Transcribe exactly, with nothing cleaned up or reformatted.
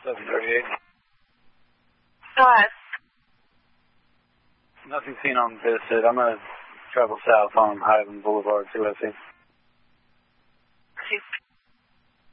seven thirty-eight. Go ahead. Nothing seen on this. I'm going to travel south on Highland Boulevard, see what I see. See.